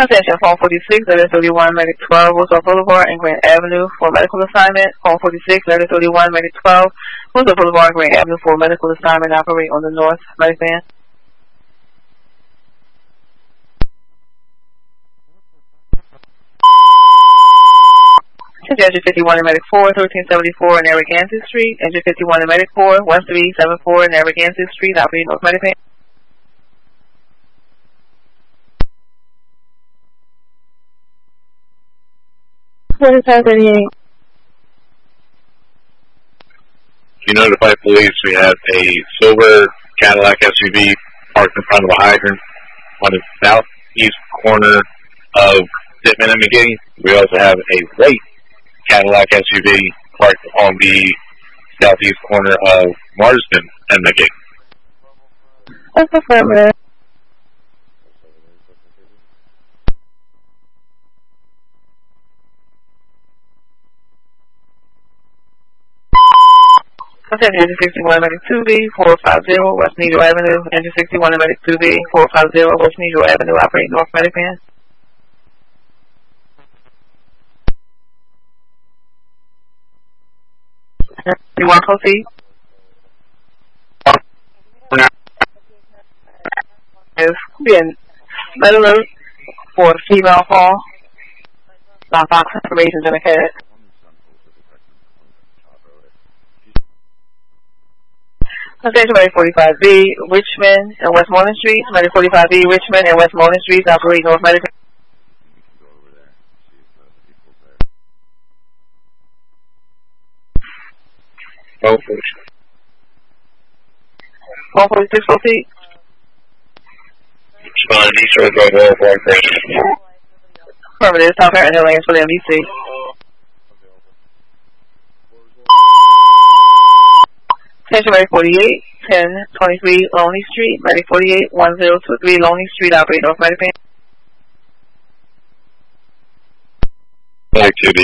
Attention, phone 46, letter 31, medic 12, Roosevelt Boulevard and Grand Avenue for medical assignment. Phone 46, letter 31, medic 12, Roosevelt Boulevard and Grand Avenue for medical assignment. Operate on the north medic van. Engine 51 and medic 4, 1374 in Narragansett Street. Engine 51 and medic 4, 1374 in Narragansett Street. Operating north medic van. 4538. You notify police we have a silver Cadillac SUV parked in front of a hydrant on the southeast corner of Dittman and McGee. We also have a white Cadillac SUV parked on the southeast corner of Marsden and McGee. That's affirmative. Engine 61 medic 2B, 450 West Negro Avenue. Engine 61 medic 2B, 450 West Negro Avenue. Operating north medic van. You want to proceed? Is being med alert for female call. Box information in the head. Attention, Medic 45B, Richmond and Westmoreland Streets. Medic 45B, Richmond and Westmoreland Streets. Operate north medic. Oh, 146 proceed. Respond, East Road, Road, Road, Affirmative, South Carolina Lanes for the MDC. Attention, Medic 48, 1023 Lonely Street. Medic 48, 1023 Lonely Street. Operate north medic van. Medic 2B.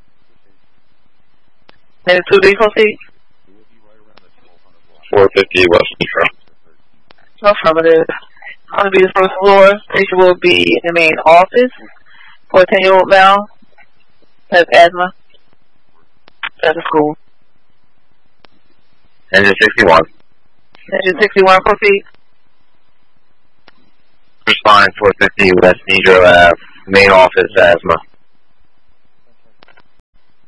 Medic 2B proceed. 450 West Metro. Affirmative. On to be the first floor. Patient will be in the main office. 14-year-old male has asthma at the school. Engine 61. Engine 61 proceed. Respond 450 West Negro Ave. Main office asthma.